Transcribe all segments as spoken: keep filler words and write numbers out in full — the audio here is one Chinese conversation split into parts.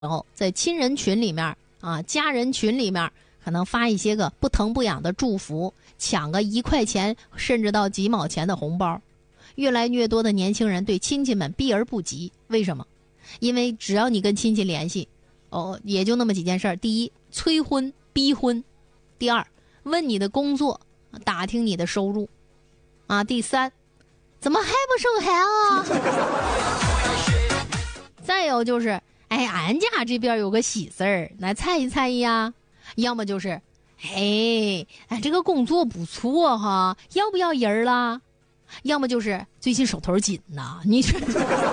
候在亲人群里面啊、家人群里面，可能发一些个不疼不痒的祝福，抢个一块钱甚至到几毛钱的红包。越来越多的年轻人对亲戚们避而不及，为什么？因为只要你跟亲戚联系，哦，也就那么几件事儿：第一，催婚逼婚；第二，问你的工作，打听你的收入；啊，第三，怎么还不生孩啊？再有就是，哎，俺家这边有个喜事儿，来参一参一呀。要么就是，哎，俺这个工作不错哈，要不要人啦？要么就是最近手头紧呐，你说，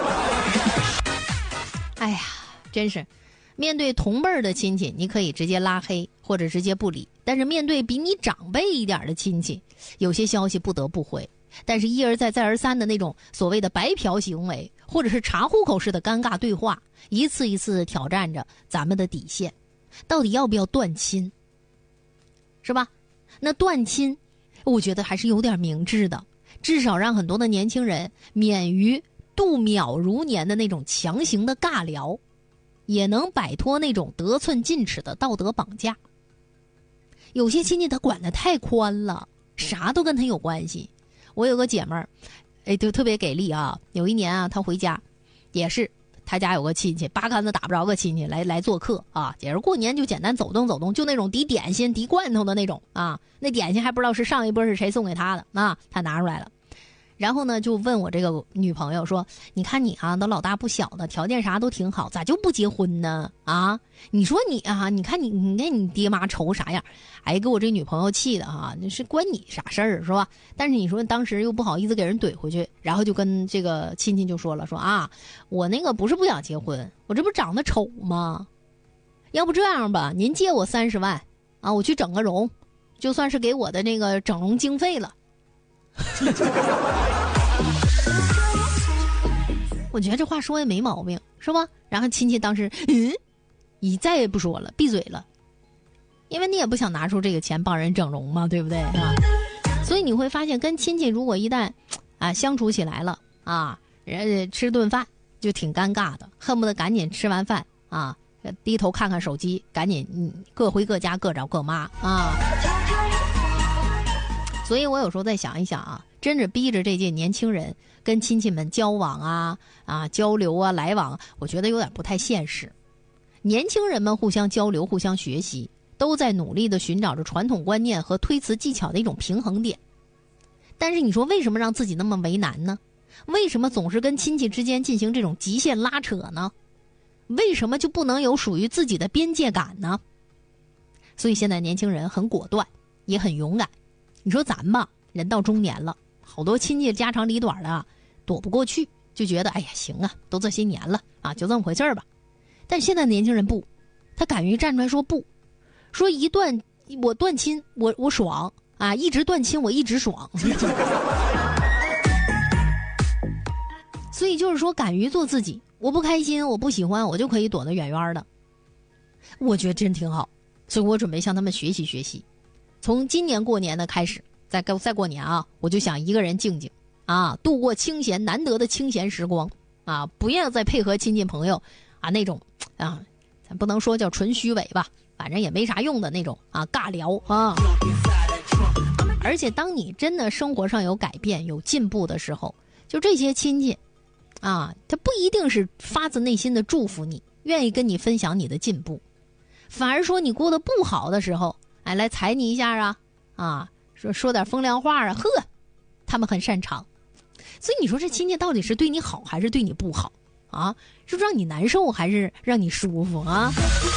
哎呀，真是，面对同辈儿的亲戚，你可以直接拉黑或者直接不理；但是面对比你长辈一点的亲戚，有些消息不得不回。但是一而再再而三的那种所谓的白嫖行为，或者是查户口式的尴尬对话，一次一次的挑战着咱们的底线。到底要不要断亲？是吧？那断亲，我觉得还是有点明智的。至少让很多的年轻人免于度秒如年的那种强行的尬聊，也能摆脱那种得寸进尺的道德绑架。有些亲戚他管得太宽了，啥都跟他有关系。我有个姐们儿，哎，就特别给力啊！有一年啊，她回家，也是她家有个亲戚，八竿子打不着个亲戚来来做客啊，也是过年就简单走动走动，就那种抵点心、抵罐头的那种啊，那点心还不知道是上一波是谁送给她的啊，她拿出来了。然后呢，就问我这个女朋友说：“你看你啊，都老大不小的，条件啥都挺好，咋就不结婚呢？啊，你说你啊，你看你，你看你爹妈愁啥样？哎，给我这女朋友气的哈，那是关你啥事儿是吧？但是你说当时又不好意思给人怼回去，然后就跟这个亲戚就说了，说啊，我那个不是不想结婚，我这不长得丑吗？要不这样吧，您借我三十万啊，我去整个容，就算是给我的那个整容经费了。”我觉得这话说也没毛病，是吧？然后亲戚当时，嗯，你再也不说了，闭嘴了，因为你也不想拿出这个钱帮人整容嘛，对不对啊？所以你会发现，跟亲戚如果一旦啊相处起来了啊，人家吃顿饭就挺尴尬的，恨不得赶紧吃完饭啊，低头看看手机，赶紧嗯各回各家，各找各妈啊。所以我有时候在想一想啊，真是逼着这届年轻人跟亲戚们交往啊啊交流啊来往，我觉得有点不太现实。年轻人们互相交流、互相学习，都在努力地寻找着传统观念和推辞技巧的一种平衡点。但是你说为什么让自己那么为难呢？为什么总是跟亲戚之间进行这种极限拉扯呢？为什么就不能有属于自己的边界感呢？所以现在年轻人很果断，也很勇敢。你说咱吧，人到中年了，好多亲戚家长里短的躲不过去，就觉得哎呀行啊，都这些年了啊，就这么回事儿吧。但现在年轻人不，他敢于站出来说不，说一断我断亲我我爽啊，一直断亲我一直爽。所以就是说敢于做自己，我不开心我不喜欢我就可以躲得远远的，我觉得真挺好。所以我准备向他们学习学习。从今年过年的开始，再再过年啊，我就想一个人静静啊，度过清闲难得的清闲时光啊，不要再配合亲戚朋友啊那种啊，咱不能说叫纯虚伪吧，反正也没啥用的那种啊尬聊啊。而且当你真的生活上有改变有进步的时候，就这些亲戚啊，他不一定是发自内心的祝福你，愿意跟你分享你的进步，反而说你过得不好的时候，哎，来踩你一下啊，啊，说说点风凉话啊，呵，他们很擅长。所以你说这亲戚到底是对你好还是对你不好啊？是让你难受还是让你舒服啊？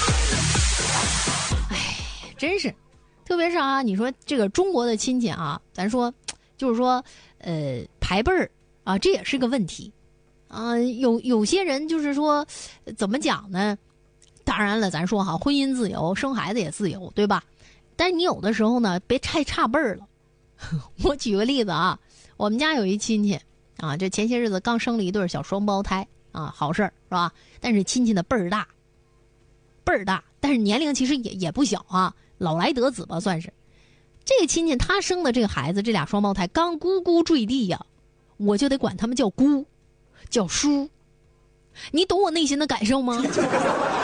哎，真是，特别是啊，你说这个中国的亲戚啊，咱说就是说，呃，排辈儿啊，这也是个问题啊。有有些人就是说，怎么讲呢？当然了，咱说哈，婚姻自由，生孩子也自由，对吧？但是你有的时候呢，别太差辈儿了。我举个例子啊，我们家有一亲戚啊，这前些日子刚生了一对小双胞胎啊，好事儿是吧？但是亲戚的辈儿大，辈儿大，但是年龄其实也也不小啊，老来得子吧算是。这个亲戚他生的这个孩子，这俩双胞胎刚咕咕坠地呀，我就得管他们叫姑，叫叔。你懂我内心的感受吗？